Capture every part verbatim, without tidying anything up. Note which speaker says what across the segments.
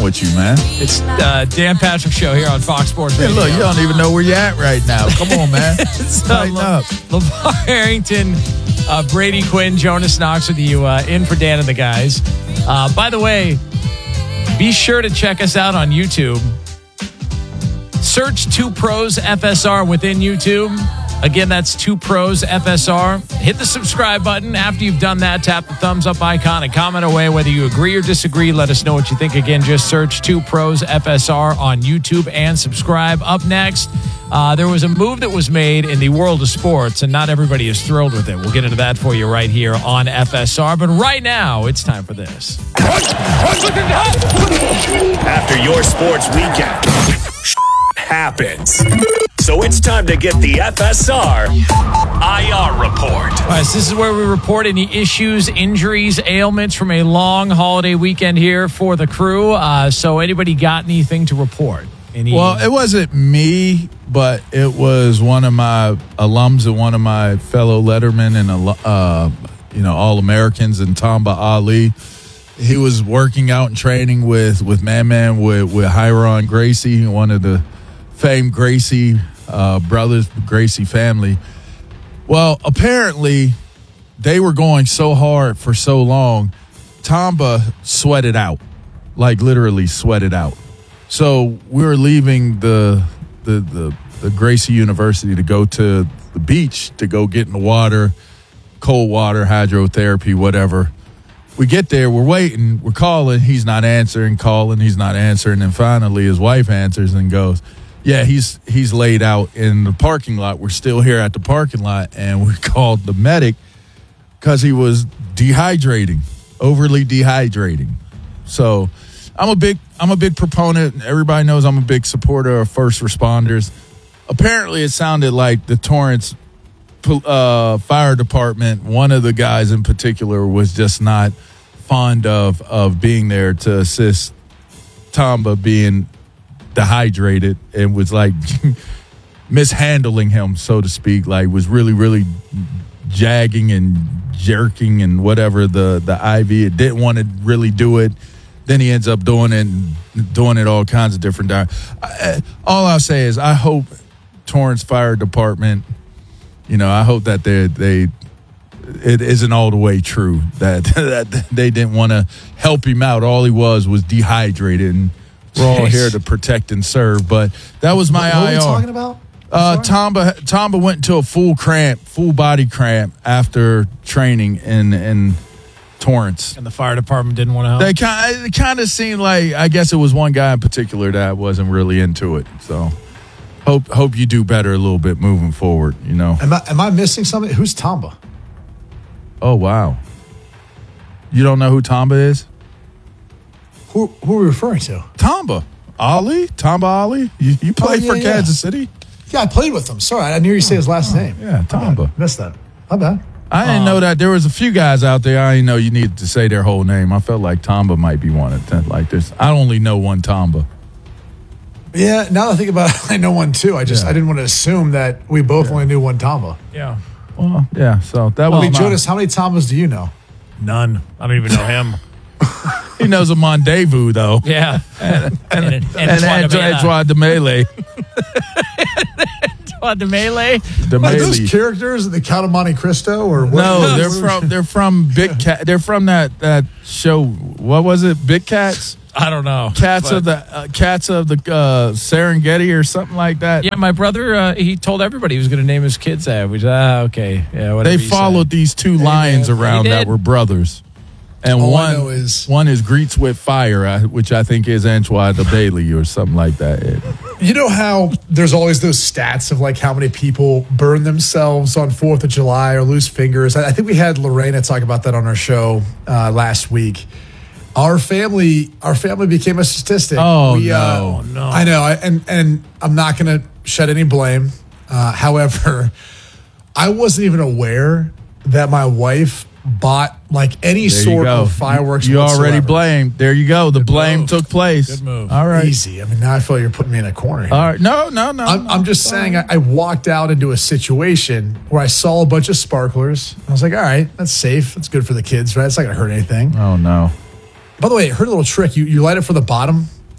Speaker 1: with you, man?
Speaker 2: It's uh, Dan Patrick Show here on Fox Sports
Speaker 1: Hey,
Speaker 2: Radio.
Speaker 1: look, you don't even know where you're at right now. Come on, man. Tighten
Speaker 2: Le-
Speaker 1: up.
Speaker 2: LeVar Arrington, uh, Brady Quinn, Jonas Knox with you uh, in for Dan and the guys. Uh, by the way, be sure to check us out on YouTube. Search Two Pros F S R within YouTube. Again, that's Two Pros F S R. Hit the subscribe button. After you've done that, tap the thumbs up icon and comment away whether you agree or disagree. Let us know what you think. Again, just search Two Pros F S R on YouTube and subscribe. Up next, uh, there was a move that was made in the world of sports, and not everybody is thrilled with it. We'll get into that for you right here on F S R. But right now, it's time for this.
Speaker 3: After your sports weekend, happens. So it's time to get the F S R I R report.
Speaker 2: All right, so this is where we report any issues, injuries, ailments from a long holiday weekend here for the crew. Uh, so anybody got anything to report? Any-
Speaker 1: Well, it wasn't me, but it was one of my alums and one of my fellow lettermen and uh, you know All-Americans, and Tamba Ali. He was working out and training with with Man Man with with Hiron Gracie, one of the famed Gracie uh, brothers, Gracie family. Well, apparently they were going so hard for so long, Tamba sweated out, like literally sweated out. So we were leaving the the the, the Gracie University to go to the beach to go get in the water, cold water, hydrotherapy, whatever. We get there, we're waiting, we're calling, he's not answering, calling, he's not answering, and finally his wife answers and goes, yeah, he's he's laid out in the parking lot. We're still here at the parking lot, and we called the medic because he was dehydrating, overly dehydrating. So I'm a big I'm a big proponent. Everybody knows I'm a big supporter of first responders. Apparently, it sounded like the Torrance uh, Fire Department, one of the guys in particular, was just not fond of of being there to assist Tamba being dehydrated, and was like mishandling him, so to speak. Like was really, really jagging and jerking and whatever the the I V. It didn't want to really do it. Then he ends up doing it, and doing it all kinds of different times. All I'll say is I hope Torrance Fire Department, you know, I hope that they they it isn't all the way true that that they didn't want to help him out. All he was was dehydrated, and we're all here to protect and serve. But that was my
Speaker 4: what, what
Speaker 1: I R.
Speaker 4: What are we talking about?
Speaker 1: Uh, Tamba Tamba went into a full cramp, full body cramp after training in in Torrance.
Speaker 2: And the fire department didn't want to help?
Speaker 1: They kind it kind of seemed like, I guess it was one guy in particular that wasn't really into it. So hope hope you do better a little bit moving forward, you know.
Speaker 4: Am I, am I missing something? Who's Tamba?
Speaker 1: Oh, wow. You don't know who Tamba is?
Speaker 4: Who who are we referring to?
Speaker 1: Tamba. Ali? Tamba Ali? You, you played
Speaker 4: Oh, yeah,
Speaker 1: for
Speaker 4: yeah.
Speaker 1: Kansas City?
Speaker 4: Yeah, I played with him. Sorry, I didn't hear you say his last name.
Speaker 1: Yeah, Tamba.
Speaker 4: Missed that. My bad.
Speaker 1: I didn't know that. There was a few guys out there. I didn't know you needed to say their whole name. I felt like Tamba might be one of them. Like this. I only know one Tamba.
Speaker 4: Yeah, now that I think about it, I know one too. I just
Speaker 1: Yeah.
Speaker 4: I didn't want to assume that we both only knew one Tamba.
Speaker 2: Yeah.
Speaker 1: Well, yeah. So that
Speaker 4: I
Speaker 1: was
Speaker 4: mean,
Speaker 1: my,
Speaker 4: Jonas, how many Tambas do you know?
Speaker 2: None. I don't even know him.
Speaker 1: He knows a Mondezvous, though.
Speaker 2: Yeah. and and, and,
Speaker 1: And Antoine de Melee.
Speaker 2: Antoine de Melee.
Speaker 1: De
Speaker 4: Are those
Speaker 1: Melee.
Speaker 4: characters the Count of Monte Cristo or what?
Speaker 1: No, they're from they're from Big Cat. They're from that that show. What was it? Big Cats.
Speaker 2: I don't know.
Speaker 1: Cats
Speaker 2: But-
Speaker 1: of the uh, Cats of the uh, Serengeti or something like that.
Speaker 2: Yeah, my brother, uh, he told everybody he was going to name his kids that. Which, ah, okay. Yeah, whatever
Speaker 1: They
Speaker 2: you
Speaker 1: followed
Speaker 2: say.
Speaker 1: these two lions
Speaker 4: man.
Speaker 1: around
Speaker 2: They
Speaker 1: that
Speaker 2: did.
Speaker 1: were brothers. And
Speaker 4: All I
Speaker 1: one
Speaker 4: know is-
Speaker 1: one is greets with fire, uh, which I think is Antoine de Bailey or something like that. It-
Speaker 4: You know how there's always those stats of like how many people burn themselves on fourth of July or lose fingers? I I think we had Lorena talk about that on our show uh, last week. Our family, our family became a statistic.
Speaker 1: Oh,
Speaker 4: we,
Speaker 1: no.
Speaker 4: uh, no! I know, I, and and I'm not going to shed any blame. Uh, however, I wasn't even aware that my wife bought like any
Speaker 1: There you
Speaker 4: sort
Speaker 1: go.
Speaker 4: of fireworks.
Speaker 1: You
Speaker 4: whatsoever.
Speaker 1: already blamed. There you go. The blame
Speaker 2: move.
Speaker 1: took place.
Speaker 2: Good move.
Speaker 1: All right.
Speaker 4: Easy. I mean, now I feel like you're putting me in a corner here.
Speaker 1: All right. No, no, no.
Speaker 4: I'm,
Speaker 1: no.
Speaker 4: I'm just saying, I, I walked out into a situation where I saw a bunch of sparklers. I was like, all right, that's safe. That's good for the kids, right? It's not going to hurt anything.
Speaker 1: Oh, no.
Speaker 4: By the way, I heard a little trick. You you light it from the bottom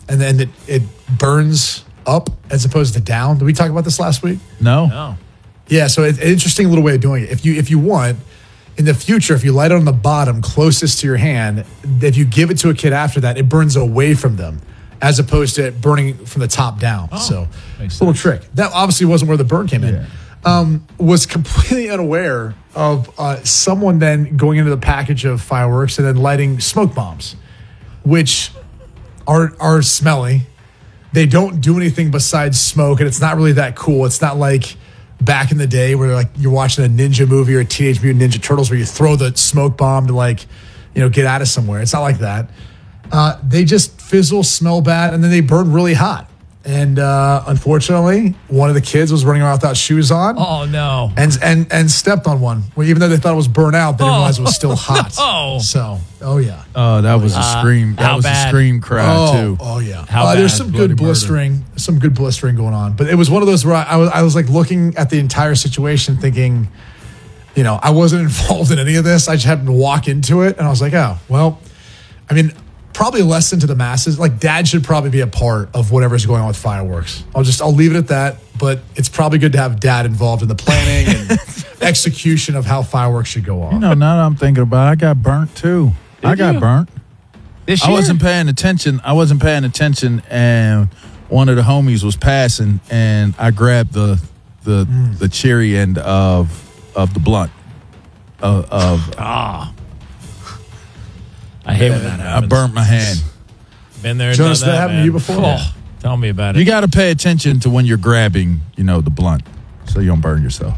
Speaker 4: and then it, it burns up as opposed to down. Did we talk about this last week?
Speaker 1: No.
Speaker 2: No.
Speaker 4: Yeah, so it's an interesting little way of doing it. If you if you want, in the future, if you light it on the bottom closest to your hand, if you give it to a kid after that, it burns away from them as opposed to it burning from the top down.
Speaker 2: Oh,
Speaker 4: so,
Speaker 2: makes
Speaker 4: little
Speaker 2: sense.
Speaker 4: trick. That obviously wasn't where the burn came in.
Speaker 1: Yeah.
Speaker 4: Um, was completely unaware of uh, someone then going into the package of fireworks and then lighting smoke bombs, which are are smelly. They don't do anything besides smoke, and it's not really that cool. It's not like back in the day where like you're watching a ninja movie or a Teenage Mutant Ninja Turtles where you throw the smoke bomb to like, you know, get out of somewhere. It's not like that. Uh, they just fizzle, smell bad, and then they burn really hot. And uh, unfortunately, one of the kids was running around without shoes on.
Speaker 2: Oh, no.
Speaker 4: And and and stepped on one. Well, even though they thought it was burnt out, they didn't
Speaker 2: Oh,
Speaker 4: realize it was still hot.
Speaker 2: no.
Speaker 4: So, oh yeah.
Speaker 1: Oh, that was a
Speaker 2: Uh,
Speaker 1: scream. That
Speaker 2: how
Speaker 1: was
Speaker 2: bad?
Speaker 1: a scream cry
Speaker 4: Oh,
Speaker 1: too.
Speaker 4: oh yeah.
Speaker 2: How
Speaker 4: Uh, there's
Speaker 2: bad?
Speaker 4: some
Speaker 1: Bloody
Speaker 4: good
Speaker 1: murder.
Speaker 4: blistering, some good blistering going on. But it was one of those where I, I was I was like looking at the entire situation, thinking, you know, I wasn't involved in any of this. I just happened to walk into it, and I was like, oh well. I mean, probably a lesson to the masses. Like, dad should probably be a part of whatever's going on with fireworks. I'll just I'll leave it at that. But it's probably good to have dad involved in the planning and execution of how fireworks should go on.
Speaker 1: You know, now that I'm thinking about it, I got burnt too. I got
Speaker 2: you?
Speaker 1: burnt.
Speaker 2: This
Speaker 1: I
Speaker 2: year?
Speaker 1: wasn't paying attention. I wasn't paying attention, and one of the homies was passing, and I grabbed the the
Speaker 2: Mm.
Speaker 1: the cherry end of of the blunt. Of, of
Speaker 2: Ah. I hate when that
Speaker 1: I
Speaker 2: happens.
Speaker 1: burnt my hand.
Speaker 2: Been there and
Speaker 4: Jonas,
Speaker 2: done
Speaker 4: that
Speaker 2: that,
Speaker 4: happened to
Speaker 2: man.
Speaker 4: you before?
Speaker 2: Oh, tell me about it.
Speaker 1: You got to pay attention to when you're grabbing, you know, the blunt, so you don't burn yourself.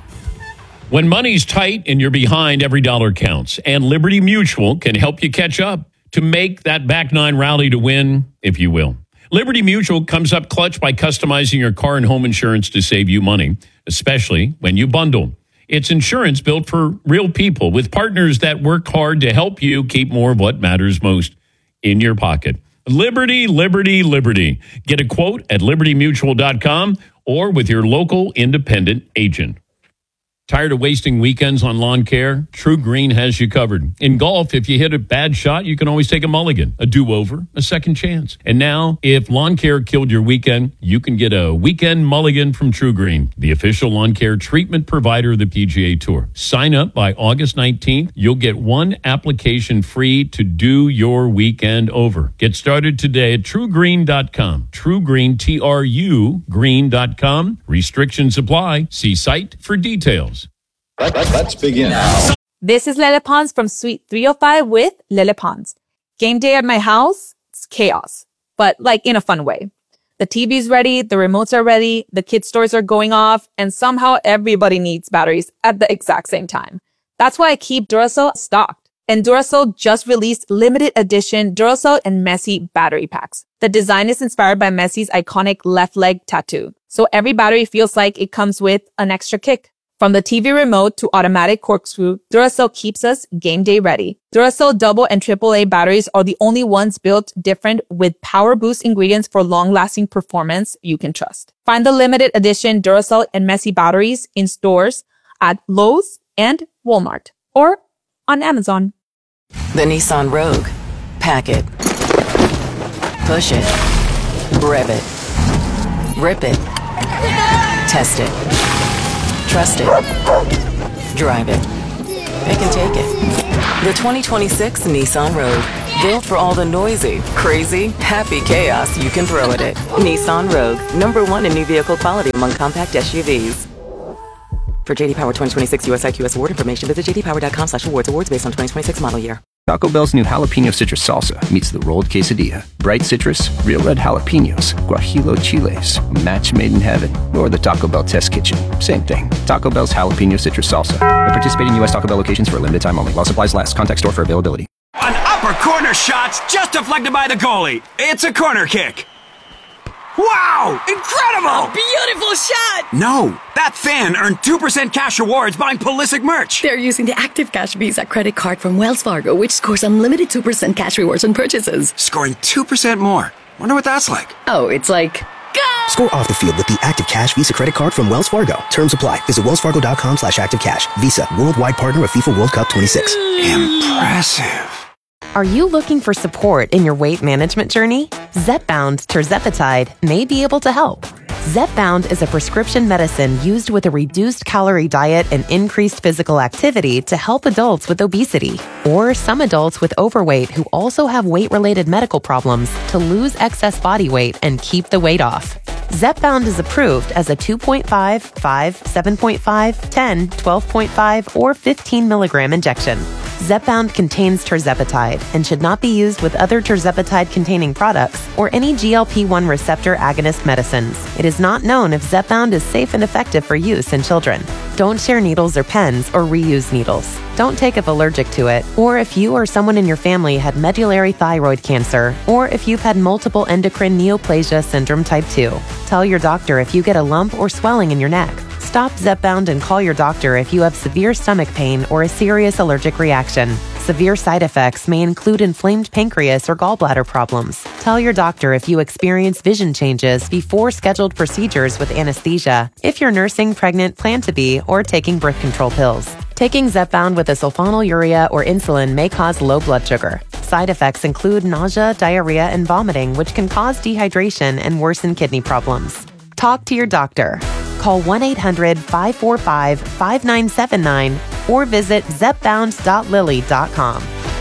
Speaker 5: When money's tight and you're behind, every dollar counts. And Liberty Mutual can help you catch up to make that back nine rally to win, if you will. Liberty Mutual comes up clutch by customizing your car and home insurance to save you money, especially when you bundle. It's insurance built for real people with partners that work hard to help you keep more of what matters most in your pocket. Liberty, Liberty, Liberty. Get a quote at liberty mutual dot com or with your local independent agent. Tired of wasting weekends on lawn care? True Green has you covered. In golf, if you hit a bad shot, you can always take a mulligan, a do-over, a second chance. And now, if lawn care killed your weekend, you can get a weekend mulligan from True Green, the official lawn care treatment provider of the P G A Tour. Sign up by August nineteenth. You'll get one application free to do your weekend over. Get started today at true green dot com. True Green, T R U, green dot com. Restrictions apply. See site for details.
Speaker 6: Let, let, let's begin.
Speaker 7: This is Lele Pons from Suite three oh five with Lele Pons. Game day at my house, it's chaos, but like in a fun way. The T V's ready, the remotes are ready, the kids' stores are going off, and somehow everybody needs batteries at the exact same time. That's why I keep Duracell stocked. And Duracell just released limited edition Duracell and Messi battery packs. The design is inspired by Messi's iconic left leg tattoo. So every battery feels like it comes with an extra kick. From the T V remote to automatic corkscrew, Duracell keeps us game day ready. Duracell double and triple A batteries are the only ones built different with power boost ingredients for long-lasting performance you can trust. Find the limited edition Duracell and Messi batteries in stores at Lowe's and Walmart or on Amazon.
Speaker 8: The Nissan Rogue. Pack it. Push it. Rev it. Rip it. Test it. Trust it. Drive it. Pick and take it. The twenty twenty-six Nissan Rogue. Built for all the noisy, crazy, happy chaos you can throw at it. Nissan Rogue. Number one in new vehicle quality among compact S U Vs. For J D Power twenty twenty-six U S I Q S award information, visit j d power dot com slash awards. Awards based on twenty twenty-six model year.
Speaker 9: Taco Bell's new jalapeno citrus salsa meets the rolled quesadilla. Bright citrus, real red jalapenos, guajillo chiles, a match made in heaven, or the Taco Bell test kitchen. Same thing. Taco Bell's jalapeno citrus salsa. At participating U S Taco Bell locations for a limited time only. While supplies last. Contact store for availability.
Speaker 10: An upper corner shot's just deflected by the goalie. It's a corner kick. Wow! Incredible!
Speaker 11: Beautiful shot!
Speaker 10: No, that fan earned two percent cash rewards buying Pulisic merch.
Speaker 11: They're using the Active Cash Visa credit card from Wells Fargo, which scores unlimited two percent cash rewards on purchases.
Speaker 10: Scoring two percent more. Wonder what that's like.
Speaker 11: Oh, it's like... Go!
Speaker 12: Score off the field with the Active Cash Visa credit card from Wells Fargo. Terms apply. Visit wellsfargo.com slash activecash. Visa, worldwide partner of FIFA World Cup twenty-six.
Speaker 10: Impressive.
Speaker 13: Are you looking for support in your weight management journey? Zepbound terzepatide may be able to help. Zepbound is a prescription medicine used with a reduced calorie diet and increased physical activity to help adults with obesity, or some adults with overweight who also have weight-related medical problems to lose excess body weight and keep the weight off. Zepbound is approved as a two point five, five, seven point five, ten, twelve point five, or fifteen milligram injection. Zepbound contains terzepatide and should not be used with other terzepatide-containing products or any G L P one receptor agonist medicines. It is not known if Zepbound is safe and effective for use in children. Don't share needles or pens or reuse needles. Don't take if allergic to it, or if you or someone in your family had medullary thyroid cancer, or if you've had multiple endocrine neoplasia syndrome type two. Tell your doctor if you get a lump or swelling in your neck. Stop Zepbound and call your doctor if you have severe stomach pain or a serious allergic reaction. Severe side effects may include inflamed pancreas or gallbladder problems. Tell your doctor if you experience vision changes before scheduled procedures with anesthesia, if you're nursing, pregnant, plan to be, or taking birth control pills. Taking Zepbound with a sulfonylurea or insulin may cause low blood sugar. Side effects include nausea, diarrhea, and vomiting, which can cause dehydration and worsen kidney problems. Talk to your doctor. Call one eight hundred, five four five, five nine seven nine or visit zepbound dot lilly dot com.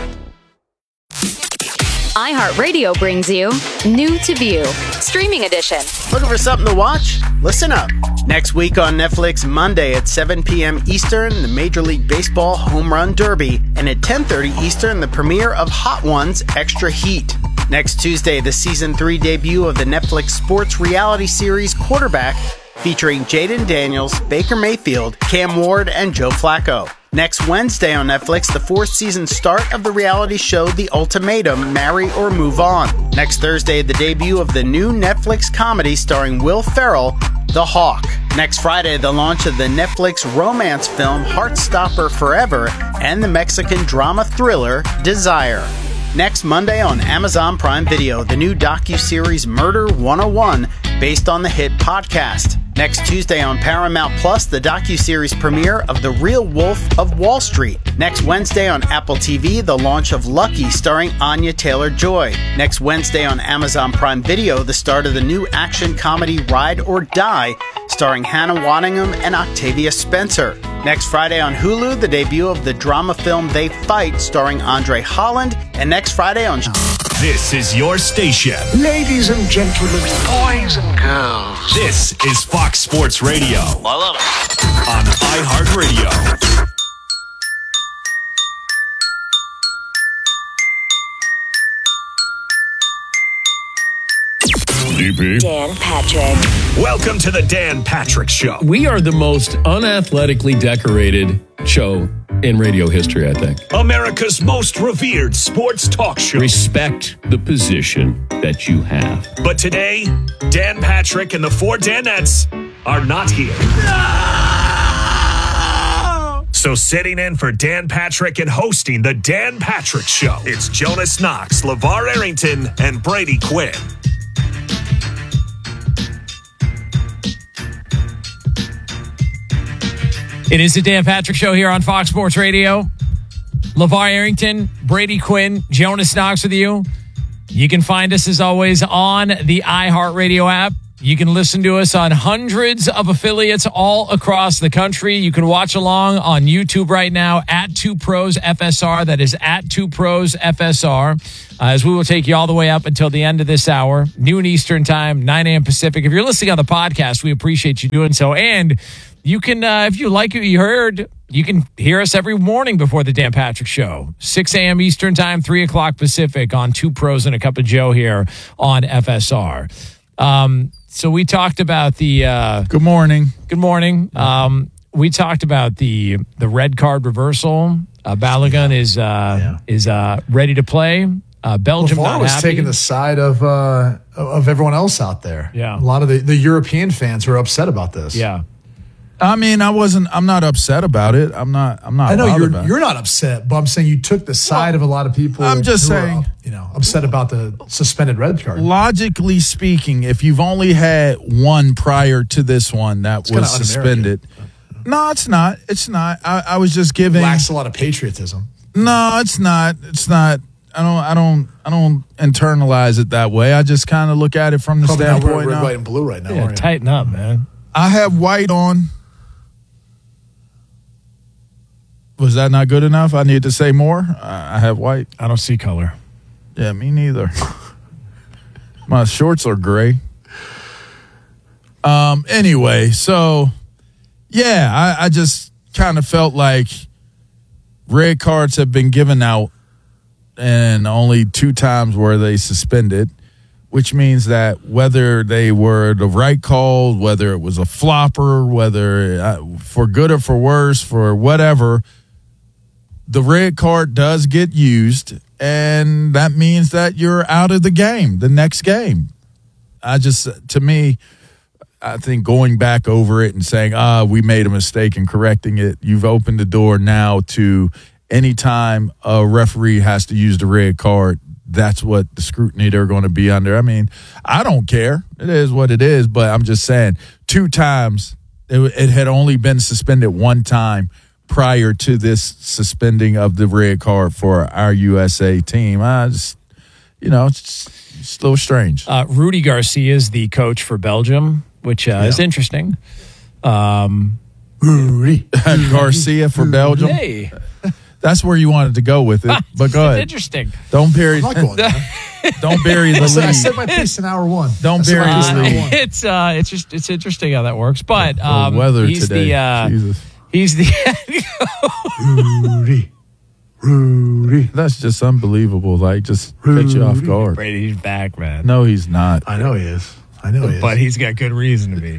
Speaker 14: iHeartRadio brings you New to View, Streaming Edition.
Speaker 15: Looking for something to watch? Listen up. Next week on Netflix, Monday at seven p.m. Eastern, the Major League Baseball Home Run Derby, and at ten thirty Eastern, the premiere of Hot Ones Extra Heat. Next Tuesday, the Season three debut of the Netflix sports reality series Quarterback, featuring Jaden Daniels, Baker Mayfield, Cam Ward, and Joe Flacco. Next Wednesday on Netflix, the fourth season start of the reality show The Ultimatum, Marry or Move On. Next Thursday, the debut of the new Netflix comedy starring Will Ferrell, The Hawk. Next Friday, the launch of the Netflix romance film Heartstopper Forever and the Mexican drama thriller Desire. Next Monday on Amazon Prime Video, the new docuseries Murder one oh one, based on the hit podcast. Next Tuesday on Paramount Plus, the docuseries premiere of The Real Wolf of Wall Street. Next Wednesday on Apple T V, the launch of Lucky, starring Anya Taylor-Joy. Next Wednesday on Amazon Prime Video, the start of the new action comedy Ride or Die, starring Hannah Waddingham and Octavia Spencer. Next Friday on Hulu, the debut of the drama film They Fight, starring Andre Holland. And next Friday on...
Speaker 3: This is your station.
Speaker 16: Ladies and gentlemen, boys and girls.
Speaker 3: This is Fox Sports Radio.
Speaker 16: I love it.
Speaker 3: On iHeartRadio. D P.
Speaker 14: Dan Patrick.
Speaker 3: Welcome to the Dan Patrick Show.
Speaker 5: We are the most unathletically decorated show in radio history, I think.
Speaker 3: America's most revered sports talk show.
Speaker 5: Respect the position that you have.
Speaker 3: But today, Dan Patrick and the four Danettes are not here. No! So sitting in for Dan Patrick and hosting the Dan Patrick Show, it's Jonas Knox, LeVar Arrington, and Brady Quinn.
Speaker 2: It is the Dan Patrick Show here on Fox Sports Radio. LeVar Arrington, Brady Quinn, Jonas Knox with you. You can find us, as always, on the iHeartRadio app. You can listen to us on hundreds of affiliates all across the country. You can watch along on YouTube right now at two pros F S R. That is at two pros F S R. Uh, as we will take you all the way up until the end of this hour, noon Eastern time, nine a.m. Pacific. If you're listening on the podcast, we appreciate you doing so. And you can, uh, if you like what you heard, you can hear us every morning before the Dan Patrick Show. six a.m. Eastern time, three o'clock Pacific on Two Pros and a Cup of Joe here on F S R. Um, so we talked about the... Uh,
Speaker 1: good morning.
Speaker 2: Good morning. Um, we talked about the the red card reversal. Uh, Balogun yeah. is uh, yeah. is uh, ready to play. Uh, Belgium
Speaker 4: LeVar
Speaker 2: not
Speaker 4: was
Speaker 2: happy.
Speaker 4: taking the side of uh, of everyone else out there.
Speaker 2: Yeah.
Speaker 4: A lot of the, the European fans were upset about this.
Speaker 2: Yeah.
Speaker 1: I mean, I wasn't. I'm not upset about it. I'm not. I'm not.
Speaker 4: I know you're.
Speaker 1: About
Speaker 4: You're
Speaker 1: it.
Speaker 4: not upset, but I'm saying you took the side well, of a lot of people.
Speaker 1: I'm just
Speaker 4: who
Speaker 1: saying,
Speaker 4: are, you know, upset about the suspended red card.
Speaker 1: Logically speaking, if you've only had one prior to this one that
Speaker 4: it's
Speaker 1: was suspended, no, it's not. It's not. I, I was just giving.
Speaker 4: Lacks a lot of patriotism.
Speaker 1: No, it's not. It's not. I don't. I don't. I don't internalize it that way. I just kind of look at it from the
Speaker 4: Probably not
Speaker 1: standpoint.
Speaker 4: wearing red,
Speaker 1: now.
Speaker 4: white, and blue right now.
Speaker 2: Yeah,
Speaker 4: are you?
Speaker 2: tighten up, man.
Speaker 1: I have white on. Was that not good enough? I need to say more. I have white.
Speaker 2: I don't see color.
Speaker 1: Yeah, me neither. My shorts are gray. Um. Anyway, so yeah, I, I just kind of felt like red cards have been given out, and only two times were they suspended, which means that whether they were the right call, whether it was a flopper, whether uh, for good or for worse, for whatever, the red card does get used, and that means that you're out of the game, the next game. I just, to me, I think going back over it and saying, ah, we made a mistake in correcting it, you've opened the door now to anytime a referee has to use the red card, that's what the scrutiny they're going to be under. I mean, I don't care. It is what it is, but I'm just saying two times, it, it had only been suspended one time prior to this suspending of the red card for our U S A team. I just, you know, it's, it's a little strange.
Speaker 2: Uh, Rudy Garcia is the coach for Belgium, which uh, yeah. is interesting. Um,
Speaker 4: Rudy
Speaker 1: Garcia for Belgium.
Speaker 2: Hey.
Speaker 1: That's where you wanted to go with it, but go ahead.
Speaker 2: Interesting.
Speaker 1: Don't bury.
Speaker 4: I'm not going there.
Speaker 1: Don't bury the lead.
Speaker 4: I said my piece in hour one.
Speaker 1: Don't
Speaker 4: That's
Speaker 1: bury
Speaker 4: uh,
Speaker 1: the lead.
Speaker 2: It's uh, it's just it's interesting how that works. But um,
Speaker 1: the weather
Speaker 2: he's
Speaker 1: today.
Speaker 2: the uh,
Speaker 1: Jesus.
Speaker 2: he's the
Speaker 4: Rudy. Rudy.
Speaker 1: That's just unbelievable. Like, just catch you off guard.
Speaker 2: Brady's back, man.
Speaker 1: No, he's not.
Speaker 4: I know he is. I know he is.
Speaker 2: But he's got good reason to be.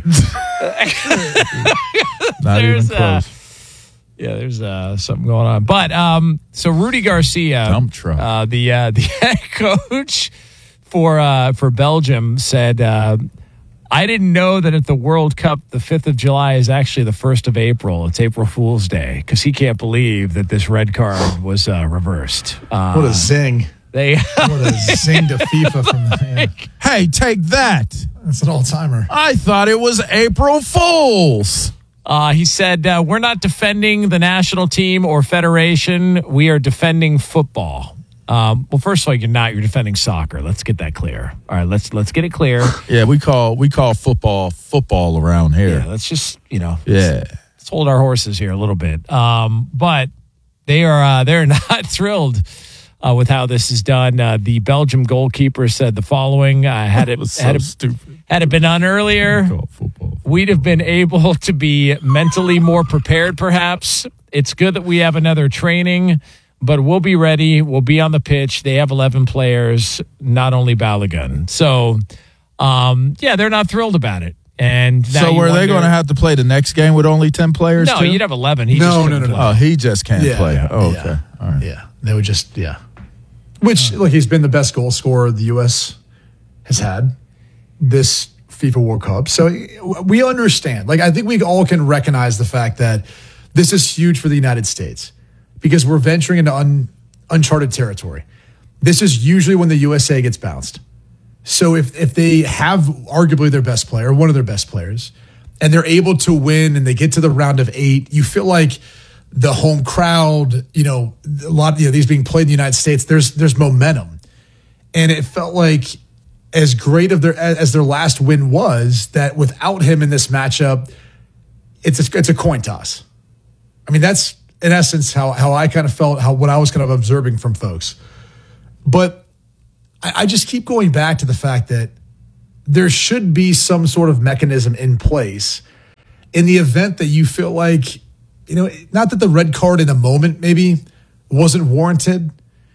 Speaker 1: Not
Speaker 2: There's,
Speaker 1: even close.
Speaker 2: Uh, Yeah, there's uh, something going on. But um, so Rudy Garcia,
Speaker 1: Dump truck.
Speaker 2: Uh, the uh, the head coach for uh, for Belgium, said, uh, "I didn't know that at the World Cup, the fifth of July is actually the first of April. It's April Fool's Day because he can't believe that this red card was uh, reversed." Uh,
Speaker 4: what a zing!
Speaker 2: They
Speaker 4: what a zing to FIFA from the. Yeah.
Speaker 1: Hey, take that!
Speaker 4: That's an all timer.
Speaker 1: I thought it was April Fools.
Speaker 2: Uh, he said, uh, we're not defending the national team or federation. We are defending football. Um, well, first of all, you're not. You're defending soccer. Let's get that clear. All right, let's let's get it clear.
Speaker 1: Yeah, we call we call football football around here.
Speaker 2: Yeah, let's just, you know,
Speaker 1: yeah.
Speaker 2: let's, let's hold our horses here a little bit. Um, but they are uh, they're not thrilled uh, with how this is done. Uh, the Belgium goalkeeper said the following: uh, "Had it,
Speaker 1: it so
Speaker 2: had, it
Speaker 1: stupid.
Speaker 2: had it been done earlier, we'd have been able to be mentally more prepared, perhaps. It's good that we have another training, but we'll be ready. We'll be on the pitch. They have eleven players, not only Balogun." So, um, yeah, they're not thrilled about it. And now
Speaker 1: so
Speaker 2: you
Speaker 1: were
Speaker 2: wonder,
Speaker 1: they going to have to play the next game with only ten players?
Speaker 2: No,
Speaker 1: too?
Speaker 2: you'd have eleven. He
Speaker 4: No,
Speaker 2: just
Speaker 4: no,
Speaker 2: couldn't
Speaker 4: no, no.
Speaker 2: play.
Speaker 1: Oh, he just can't
Speaker 4: Yeah,
Speaker 1: play.
Speaker 4: yeah,
Speaker 1: oh, okay.
Speaker 4: yeah.
Speaker 1: All right.
Speaker 4: Yeah, they would just yeah. Which look, he's been the best goal scorer the U S has had this FIFA World Cup. So we understand. Like, I think we all can recognize the fact that this is huge for the United States because we're venturing into un, uncharted territory. This is usually when the U S A gets bounced. So if if they have arguably their best player, one of their best players, and they're able to win and they get to the round of eight, you feel like the home crowd, you know, a lot of you know, these being played in the United States, there's there's momentum. And it felt like as great of their as their last win was, that without him in this matchup, it's a, it's a coin toss. I mean, that's in essence how how I kind of felt, how what I was kind of observing from folks. But I, I just keep going back to the fact that there should be some sort of mechanism in place in the event that you feel like, you know, not that the red card in a moment maybe wasn't warranted,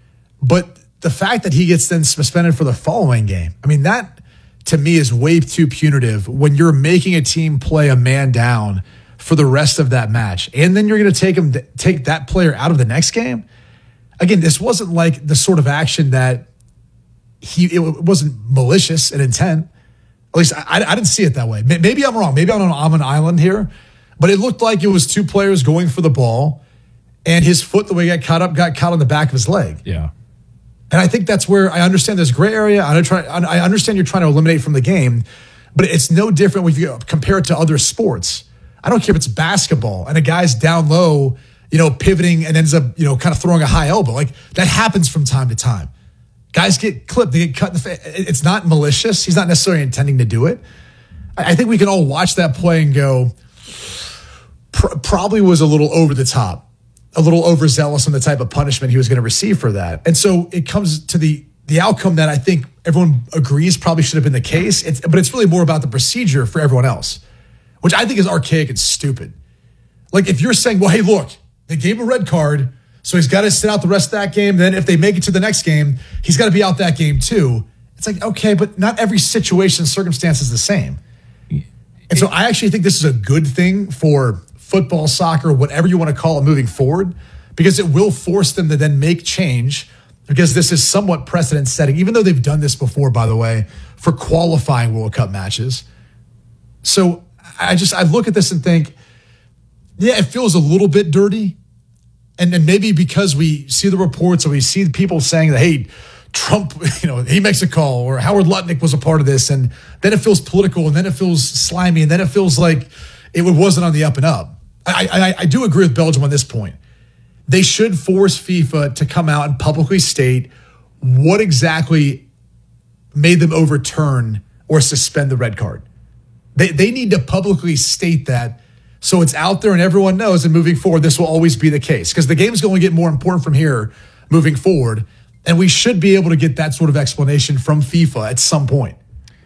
Speaker 4: but the fact that he gets then suspended for the following game, I mean, that to me is way too punitive when you're making a team play a man down for the rest of that match. And then you're going to take him, take that player out of the next game. Again, this wasn't like the sort of action that he, it wasn't malicious in intent. At least I, I didn't see it that way. Maybe I'm wrong. Maybe I'm on, I'm on an island here, but it looked like it was two players going for the ball and his foot, the way he got caught up, got caught on the back of his leg.
Speaker 2: Yeah.
Speaker 4: And I think that's where I understand there's gray area. I, try, I understand you're trying to eliminate from the game, but it's no different when you compare it to other sports. I don't care if it's basketball and a guy's down low you know, pivoting and ends up, you know, kind of throwing a high elbow. Like that happens from time to time. Guys get clipped, they get cut in the face. It's not malicious. He's not necessarily intending to do it. I think we can all watch that play and go, pr- probably was a little over the top, a little overzealous on the type of punishment he was going to receive for that. And so it comes to the the outcome that I think everyone agrees probably should have been the case. It's, but it's really more about the procedure for everyone else, which I think is archaic and stupid. Like if you're saying, well, hey, look, they gave him a red card, so he's got to sit out the rest of that game. Then if they make it to the next game, he's got to be out that game too. It's like, okay, but not every situation, circumstance is the same. And so I actually think this is a good thing for football, soccer, whatever you want to call it moving forward, because it will force them to then make change, because this is somewhat precedent setting, even though they've done this before, by the way, for qualifying World Cup matches. So I just, I look at this and think, yeah, it feels a little bit dirty. And, and maybe because we see the reports or we see people saying that, hey, Trump, you know, he makes a call, or Howard Lutnick was a part of this, and then it feels political, and then it feels slimy, and then it feels like it wasn't on the up and up. I, I, I do agree with Belgium on this point. They should force FIFA to come out and publicly state what exactly made them overturn or suspend the red card. They they need to publicly state that, so it's out there and everyone knows, and moving forward, this will always be the case, because the game's going to get more important from here moving forward. And we should be able to get that sort of explanation from FIFA at some point.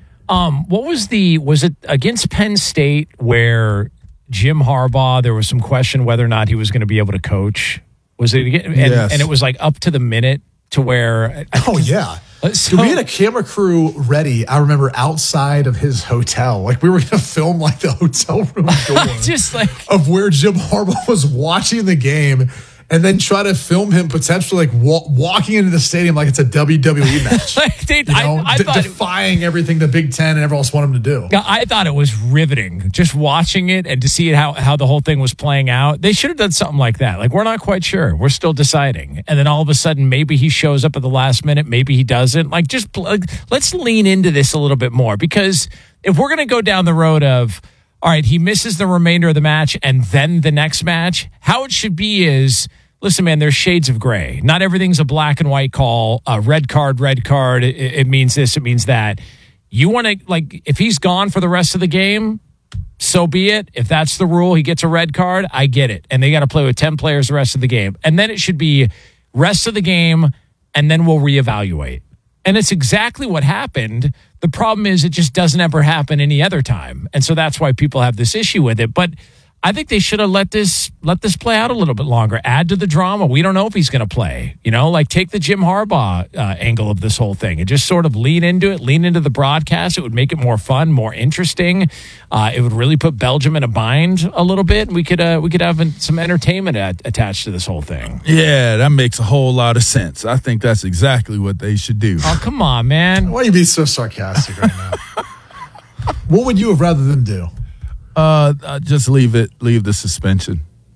Speaker 2: Um, what was the, was it against Penn State where Jim Harbaugh, there was some question whether or not he was going to be able to coach? Was it again? And,
Speaker 1: yes.
Speaker 2: and it was like up to the minute to where.
Speaker 4: Oh, yeah.
Speaker 2: So,
Speaker 4: Dude, we had a camera crew ready, I remember, outside of his hotel. Like we were going to film like the hotel room door
Speaker 2: just like
Speaker 4: of where Jim Harbaugh was watching the game. And then try to film him potentially like wa- walking into the stadium like it's a W W E match.
Speaker 2: like they,
Speaker 4: you know,
Speaker 2: I, I
Speaker 4: de-
Speaker 2: thought
Speaker 4: defying it, everything the Big Ten and everyone else want him to do.
Speaker 2: I thought it was riveting just watching it and to see it, how, how the whole thing was playing out. They should have done something like that. Like, we're not quite sure. We're still deciding. And then all of a sudden, maybe he shows up at the last minute. Maybe he doesn't. Like, just like, let's lean into this a little bit more, because if we're going to go down the road of, all right, he misses the remainder of the match and then the next match, how it should be is, listen, man, there's shades of gray. Not everything's a black and white call. A red card, red card. It, it means this, it means that. You want to, like, if he's gone for the rest of the game, so be it. If that's the rule, he gets a red card, I get it. And they got to play with ten players the rest of the game. And then it should be rest of the game, and then we'll reevaluate. And it's exactly what happened. The problem is it just doesn't ever happen any other time. And so that's why people have this issue with it. But I think they should have let this let this play out a little bit longer. Add to the drama. We don't know if he's going to play. You know, like take the Jim Harbaugh uh, angle of this whole thing and just sort of lean into it, lean into the broadcast. It would make it more fun, more interesting. Uh, it would really put Belgium in a bind a little bit. We could uh, we could have some entertainment at, attached to this whole thing.
Speaker 1: Yeah, that makes a whole lot of sense. I think that's exactly what they should do.
Speaker 2: Oh, come on, man.
Speaker 4: Why are you being so sarcastic right now? What would you have rather them do?
Speaker 1: Uh, uh, just leave it. Leave the suspension.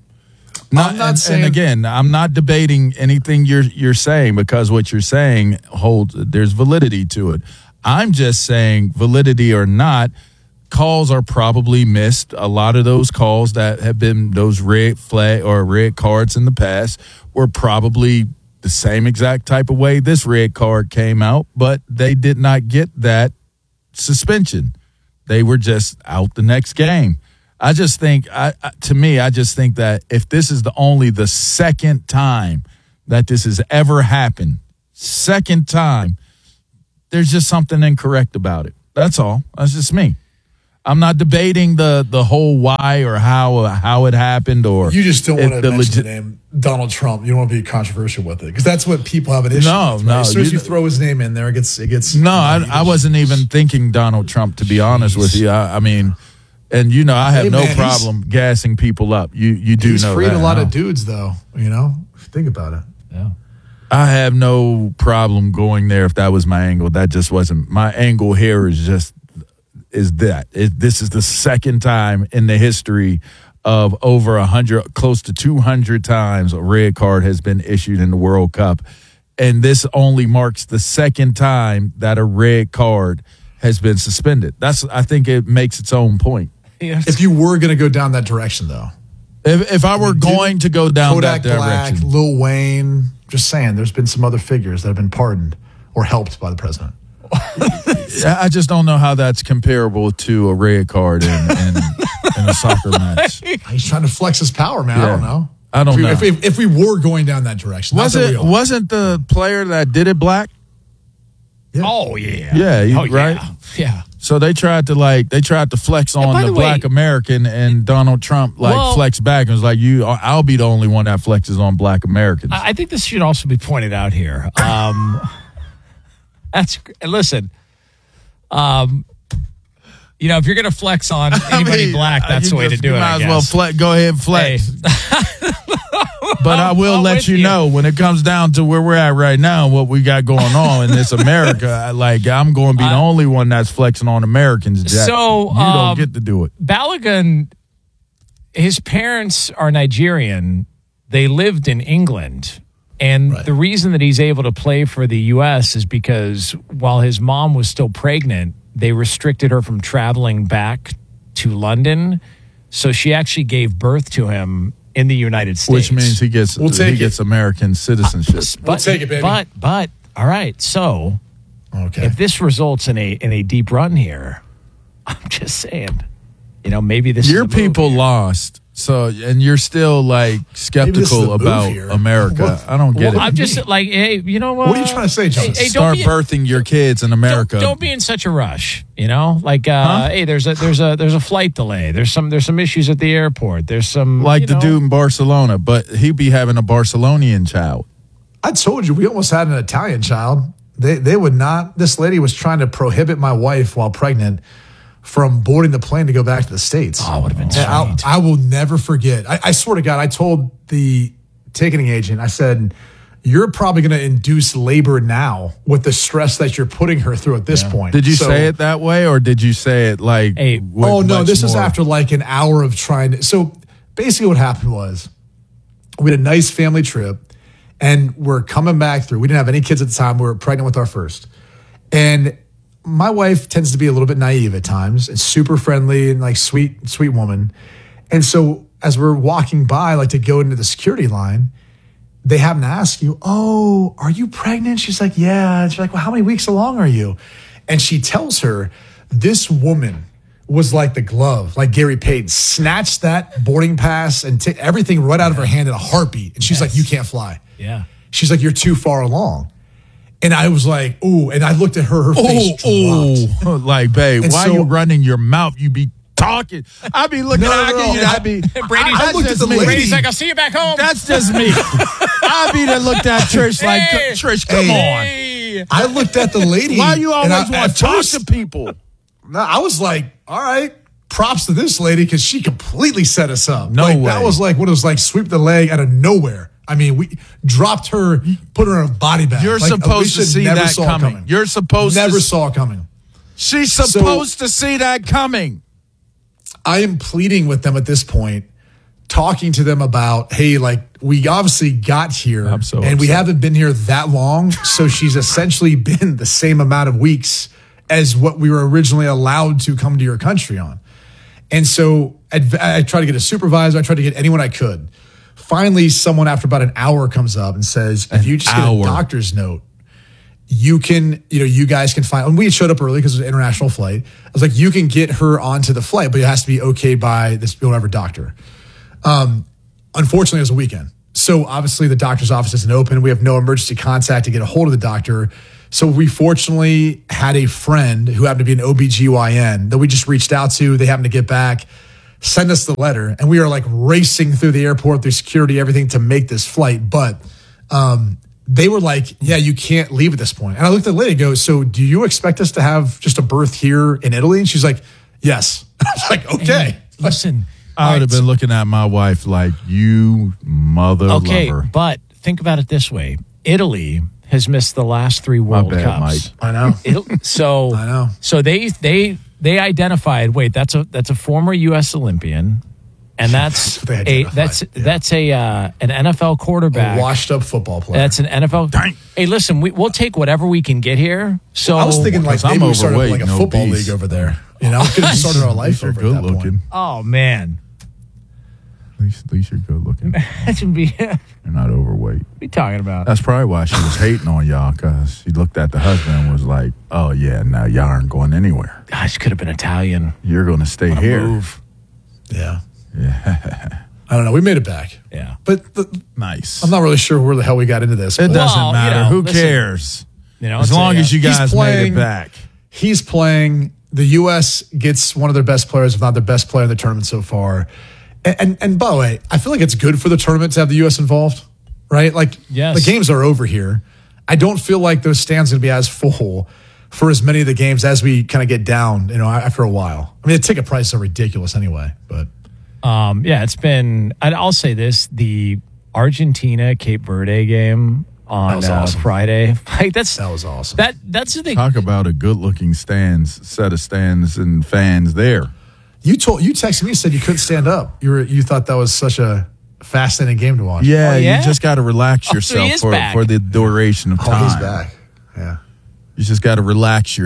Speaker 1: Not,
Speaker 4: I'm not
Speaker 1: and,
Speaker 4: saying.
Speaker 1: and again, I'm not debating anything you're you're saying, because what you're saying holds. There's validity to it. I'm just saying, validity or not, calls are probably missed. A lot of those calls that have been those red flag or red cards in the past were probably the same exact type of way this red card came out, but they did not get that suspension. They were just out the next game. I just think, I, to me, I just think that if this is the only the second time that this has ever happened, second time, there's just something incorrect about it. That's all. That's just me. I'm not debating the the whole why or how how it happened, or
Speaker 4: You just don't want to
Speaker 1: the
Speaker 4: mention
Speaker 1: legit-
Speaker 4: the name Donald Trump. You don't want to be controversial with it, because that's what people have an issue
Speaker 1: No,
Speaker 4: with. Right?
Speaker 1: no,
Speaker 4: As soon as
Speaker 1: you-
Speaker 4: you throw his name in there, it gets it gets.
Speaker 1: No, I, I wasn't even thinking Donald Trump, to be honest with you. I, I mean, and you know, I have
Speaker 4: Hey,
Speaker 1: no
Speaker 4: man, he's-
Speaker 1: problem gassing people up. You you do
Speaker 4: He's
Speaker 1: know
Speaker 4: freed
Speaker 1: that.
Speaker 4: a lot
Speaker 1: huh?
Speaker 4: of dudes, though. You know, think about it.
Speaker 2: Yeah.
Speaker 1: I have no problem going there if that was my angle. That just wasn't my angle. Here is just is that it, this is the second time in the history of over a hundred, close to two hundred times a red card has been issued in the World Cup, and this only marks the second time that a red card has been suspended. That's I think it makes its own point.
Speaker 2: Yes.
Speaker 4: If you were going to go down that direction, though,
Speaker 1: If, if I were going to go down
Speaker 4: Kodak
Speaker 1: that
Speaker 4: Black,
Speaker 1: direction.
Speaker 4: Lil Wayne, just saying, there's been some other figures that have been pardoned or helped by the president.
Speaker 1: I just don't know how that's comparable to a red card in, in, in a soccer match.
Speaker 4: He's trying to flex his power, man.
Speaker 1: Yeah.
Speaker 4: I don't know.
Speaker 1: I don't
Speaker 4: if we,
Speaker 1: know.
Speaker 4: If we, if we were going down that direction.
Speaker 1: Was
Speaker 4: not that
Speaker 1: it,
Speaker 4: we are.
Speaker 1: wasn't the player that did it black?
Speaker 4: Yeah.
Speaker 2: Oh, yeah.
Speaker 1: Yeah, he-
Speaker 2: oh, yeah.
Speaker 1: right?
Speaker 2: Yeah.
Speaker 1: So they tried to like they tried to flex on
Speaker 2: by
Speaker 1: the,
Speaker 2: the way-
Speaker 1: black American, and Donald Trump like
Speaker 2: Well-
Speaker 1: flexed back and was like, "You, I'll be the only one that flexes on black Americans."
Speaker 2: I I think this should also be pointed out here. Um, that's listen. Um, you know, if you're going to flex on anybody
Speaker 1: mean,
Speaker 2: black, that's
Speaker 1: you
Speaker 2: the way
Speaker 1: just-
Speaker 2: to do
Speaker 1: you
Speaker 2: it.
Speaker 1: Might
Speaker 2: I
Speaker 1: as
Speaker 2: guess.
Speaker 1: well flex. Go ahead and flex. But I will
Speaker 2: I'm
Speaker 1: let
Speaker 2: with
Speaker 1: you,
Speaker 2: you.
Speaker 1: know when it comes down to where we're at right now, what we got going on in this America. I- Like I'm going to be the only one that's flexing on Americans. Jack.
Speaker 2: So,
Speaker 1: you
Speaker 2: um,
Speaker 1: don't get to do it.
Speaker 2: Balogun, his parents are Nigerian. They lived in England. And the reason that he's able to play for the U S is because while his mom was still pregnant, they restricted her from traveling back to London. So she actually gave birth to him in the United States.
Speaker 1: Which means he gets
Speaker 4: We'll take
Speaker 1: he
Speaker 4: it.
Speaker 1: gets American citizenship.
Speaker 2: But,
Speaker 4: We'll take it, baby.
Speaker 2: But, but, all right. So
Speaker 4: Okay.
Speaker 2: if this results in a in a deep run here, I'm just saying, you know, maybe this
Speaker 1: Your
Speaker 2: is the move
Speaker 1: people
Speaker 2: here.
Speaker 1: lost. So and you're still like
Speaker 4: this is
Speaker 1: skeptical
Speaker 4: the move
Speaker 1: about
Speaker 4: here.
Speaker 1: America.
Speaker 4: What-
Speaker 1: I don't get
Speaker 2: Well,
Speaker 1: it.
Speaker 2: I'm just like, hey, you know what?
Speaker 4: What are you trying to say, John?
Speaker 2: Hey, hey,
Speaker 1: Start
Speaker 2: don't be,
Speaker 1: birthing your kids in America.
Speaker 2: Don't, don't be in such a rush. You know, like, uh,
Speaker 1: Huh?
Speaker 2: hey, there's a there's a there's a flight delay. There's some there's some issues at the airport. There's some
Speaker 1: like
Speaker 2: you
Speaker 1: the
Speaker 2: know,
Speaker 1: dude in Barcelona, but he'd be having a Barcelonian child.
Speaker 4: I told you we almost had an Italian child. They they would not. This lady was trying to prohibit my wife while pregnant from boarding the plane to go back to the States.
Speaker 2: Oh, would have been
Speaker 4: And I'll-
Speaker 2: sweet.
Speaker 4: I will never forget. I, I swear to God, I told the ticketing agent, I said, "You're probably going to induce labor now with the stress that you're putting her through at this point."
Speaker 1: Did you
Speaker 4: So-
Speaker 1: say it that way, or did you say it like?
Speaker 2: Hey,
Speaker 1: with
Speaker 4: Oh no,
Speaker 1: much
Speaker 4: this is
Speaker 1: more-
Speaker 4: after like an hour of trying to. So basically, what happened was we had a nice family trip, and we're coming back through. We didn't have any kids at the time. We were pregnant with our first, and my wife tends to be a little bit naive at times. And super friendly and like sweet, sweet woman. And so as we're walking by, like to go into the security line, they happen to ask you, "Oh, are you pregnant?" She's like, "Yeah." And she's like, "Well, how many weeks along are you?" And she tells her, this woman was like the glove, like Gary Payton, snatched that boarding pass and t- everything right out of her hand in a heartbeat. And she's
Speaker 2: Yes.
Speaker 4: like, "You can't fly."
Speaker 2: Yeah.
Speaker 4: She's like, "You're too far along." And I was like, "Ooh." And I looked at her, her face dropped.
Speaker 1: Oh, like, babe,
Speaker 4: And
Speaker 1: why
Speaker 4: so-
Speaker 1: you running your mouth? You be talking. I be looking.
Speaker 4: No, no,
Speaker 1: I
Speaker 4: no,
Speaker 1: be,
Speaker 4: no.
Speaker 1: I be.
Speaker 2: Brady's,
Speaker 1: I,
Speaker 4: I looked at
Speaker 1: that's
Speaker 4: the
Speaker 1: me.
Speaker 4: lady.
Speaker 2: Brady's like, I'll see you back home.
Speaker 1: That's just me. I be that looked at Trish like,
Speaker 2: Hey.
Speaker 1: Trish, come
Speaker 2: Hey.
Speaker 1: on.
Speaker 4: I looked at the lady.
Speaker 1: Why you
Speaker 4: and
Speaker 1: always
Speaker 4: I-
Speaker 1: want
Speaker 4: at
Speaker 1: to talk
Speaker 4: first-
Speaker 1: to people?
Speaker 4: No, I was like, all right, props to this lady because she completely set us up.
Speaker 1: No
Speaker 4: like,
Speaker 1: way.
Speaker 4: That was like what it was like sweep the leg out of nowhere. I mean, we dropped her, put her in a body bag.
Speaker 1: You're
Speaker 4: Like,
Speaker 1: supposed to
Speaker 4: Alicia
Speaker 1: see
Speaker 4: never
Speaker 1: that
Speaker 4: saw it
Speaker 1: coming. You're supposed
Speaker 4: never
Speaker 1: to.
Speaker 4: saw it coming.
Speaker 1: She's supposed to see that coming.
Speaker 4: I am pleading with them at this point, talking to them about, hey, like we obviously got here
Speaker 1: I'm so
Speaker 4: and we
Speaker 1: upset.
Speaker 4: haven't been here that long. So she's essentially been the same amount of weeks as what we were originally allowed to come to your country on. And so I, I tried to get a supervisor. I tried to get anyone I could. Finally, someone after about an hour comes up and says, if you just get
Speaker 1: hour.
Speaker 4: a doctor's note, you can, you know, you guys can find, and we showed up early because it was an international flight. I was like, you can get her onto the flight, but it has to be okayed by this whatever doctor. Um, unfortunately, it was a weekend. So obviously the doctor's office isn't open. We have no emergency contact to get a hold of the doctor. So we fortunately had a friend who happened to be an O B G Y N that we just reached out to. They happened to get back, send us the letter, and we are like racing through the airport, through security, everything to make this flight. But um, they were like, yeah, you can't leave at this point. And I looked at the lady and go, so do you expect us to have just a birth here in Italy? And she's like, yes. I was like, okay.
Speaker 2: Hey, listen.
Speaker 1: I would have
Speaker 2: All right,
Speaker 1: been looking at my wife like, you mother
Speaker 2: Okay,
Speaker 1: lover.
Speaker 2: but think about it this way: Italy has missed the last three World
Speaker 1: bad,
Speaker 2: Cups.
Speaker 1: Mike.
Speaker 4: I know.
Speaker 2: Italy, so
Speaker 4: I know.
Speaker 2: So they they they identified. Wait, that's a that's a former U S Olympian, and that's
Speaker 4: They
Speaker 2: a
Speaker 4: identified,
Speaker 2: that's
Speaker 4: yeah.
Speaker 2: that's a uh, an N F L quarterback.
Speaker 4: A washed up football player.
Speaker 2: That's an N F L. Hey, listen, we, we'll take whatever we can get here. So
Speaker 4: I was thinking like
Speaker 1: 'cause I'm
Speaker 4: maybe we started
Speaker 1: overweight
Speaker 4: like a
Speaker 1: and
Speaker 4: football
Speaker 1: obese.
Speaker 4: league over there. You know, could have started our life
Speaker 1: You're
Speaker 4: over
Speaker 1: good
Speaker 4: at that
Speaker 1: looking.
Speaker 4: point.
Speaker 2: oh man,
Speaker 1: At least, at least you're good looking.
Speaker 2: Imagine be.
Speaker 1: You're not overweight.
Speaker 2: What are you talking about?
Speaker 1: That's probably why she was hating on y'all, because she looked at the husband and was like, oh, yeah, now y'all aren't going anywhere.
Speaker 2: Gosh, could have been Italian.
Speaker 1: You're going to stay
Speaker 2: On a
Speaker 1: here.
Speaker 2: move.
Speaker 4: Yeah.
Speaker 1: Yeah.
Speaker 4: I don't know. We made it back.
Speaker 2: Yeah.
Speaker 4: But the,
Speaker 1: nice.
Speaker 4: I'm not really sure where the hell we got into this.
Speaker 1: It
Speaker 4: but-
Speaker 1: doesn't
Speaker 2: Well, you
Speaker 1: matter.
Speaker 2: know,
Speaker 1: Who
Speaker 2: listen,
Speaker 1: cares?
Speaker 2: You know,
Speaker 1: as
Speaker 2: it's
Speaker 1: long
Speaker 2: a,
Speaker 1: as you
Speaker 4: He's
Speaker 1: guys
Speaker 4: playing-
Speaker 1: made it back.
Speaker 4: He's playing. The U S gets one of their best players, if not their best player in the tournament so far. And, and and by the way, I feel like it's good for the tournament to have the U S involved, right? Like,
Speaker 2: Yes.
Speaker 4: the games are over here. I don't feel like those stands going to be as full for as many of the games as we kind of get down, you know, after a while. I mean, the ticket prices are ridiculous anyway, but
Speaker 2: Um, yeah, it's been. And I'll say this: the Argentina Cape Verde game on
Speaker 4: was
Speaker 2: uh,
Speaker 4: awesome.
Speaker 2: Friday, like that's
Speaker 4: that was awesome.
Speaker 2: that that's the thing.
Speaker 1: Talk about a good-looking stands, set of stands and fans there.
Speaker 4: You told you texted me and said you couldn't stand up. You were you thought that was such a fascinating game to watch.
Speaker 1: Yeah,
Speaker 2: Oh, yeah?
Speaker 1: you just got to relax
Speaker 2: Oh, so he
Speaker 1: yourself
Speaker 2: is
Speaker 1: for,
Speaker 2: back.
Speaker 1: for the duration of
Speaker 4: Oh,
Speaker 1: time.
Speaker 4: he's back. Yeah.
Speaker 1: You just got to relax your